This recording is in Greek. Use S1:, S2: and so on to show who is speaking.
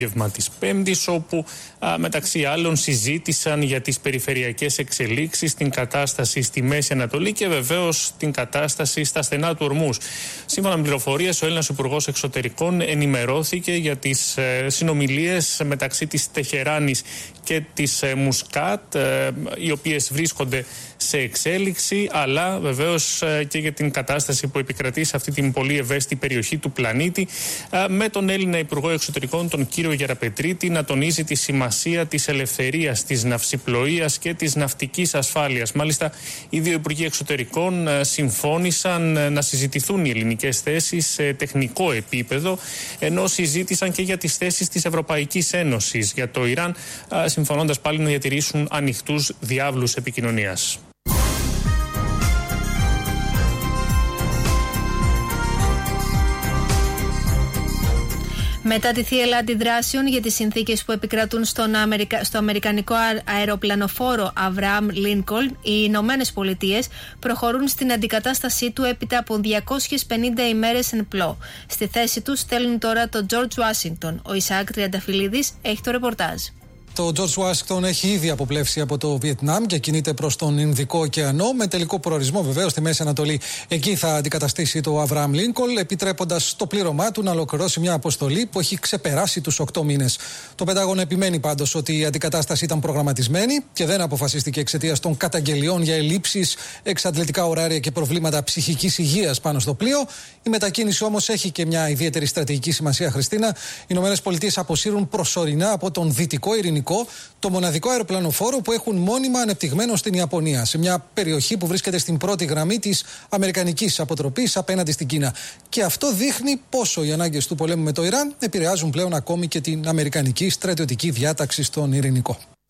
S1: της Πέμπτης, όπου μεταξύ άλλων συζήτησαν για τις περιφερειακές εξελίξεις, την κατάσταση στη Μέση Ανατολή και βεβαίως την κατάσταση στα στενά του Ορμούς. Σύμφωνα με πληροφορίες, ο Έλληνας Υπουργός Εξωτερικών ενημερώθηκε για τις συνομιλίες μεταξύ της Τεχεράνης και της Μουσκάτ, οι οποίες βρίσκονται σε εξέλιξη, αλλά βεβαίως και για την κατάσταση που επικρατεί σε αυτή την πολύ ευαίσθητη περιοχή του πλανήτη, με τον Έλληνα Υπουργό Εξωτερικών, τον κύριο Γεραπετρίτη, να τονίζει τη σημασία της ελευθερίας, της ναυσιπλοείας και της ναυτικής ασφάλειας. Μάλιστα, οι δύο Υπουργοί Εξωτερικών συμφώνησαν να συζητηθούν οι ελληνικές θέσεις σε τεχνικό επίπεδο, ενώ συζήτησαν και για τις θέσεις της Ευρωπαϊκής Ένωσης για το Ιράν, συμφωνώντας πάλι να διατηρήσουν ανοιχτούς διάβλους επικοινωνίας.
S2: Μετά τη θύελλα αντιδράσεων για τις συνθήκες που επικρατούν στο αμερικανικό αεροπλανοφόρο Αβραάμ Λίνκολν, οι Ηνωμένες Πολιτείες προχωρούν στην αντικατάστασή του έπειτα από 250 ημέρες εν πλώ. Στη θέση του στέλνουν τώρα τον Τζορτζ Ουάσιγκτον. Ο Ισαάκ Τριανταφυλλίδης έχει το ρεπορτάζ.
S3: Το Τζορτζ Ουάσιγκτον έχει ήδη αποπλέψει από το Βιετνάμ και κινείται προς τον Ινδικό ωκεανό, με τελικό προορισμό βεβαίως στη Μέση Ανατολή. Εκεί θα αντικαταστήσει το Αβραάμ Λίνκολν, επιτρέποντας το πλήρωμά του να ολοκληρώσει μια αποστολή που έχει ξεπεράσει τους 8 μήνες. Το Πεντάγωνο επιμένει πάντως ότι η αντικατάσταση ήταν προγραμματισμένη και δεν αποφασίστηκε εξαιτίας των καταγγελιών για ελλείψεις, εξαντλητικά ωράρια και προβλήματα ψυχικής υγείας πάνω στο πλοίο. Η μετακίνηση όμως έχει και μια ιδιαίτερη στρατηγική σημασία, Χριστίνα. Οι Ηνωμένες Πολιτείες αποσύρουν προσωρινά από τον Δυτικό Ειρηνικό το μοναδικό αεροπλανοφόρο που έχουν μόνιμα ανεπτυγμένο στην Ιαπωνία, σε μια περιοχή που βρίσκεται στην πρώτη γραμμή της αμερικανικής αποτροπής απέναντι στην Κίνα. Και αυτό δείχνει πόσο οι ανάγκες του πολέμου με το Ιράν επηρεάζουν πλέον ακόμη και την αμερικανική στρατιωτική διάταξη στον Ειρηνικό.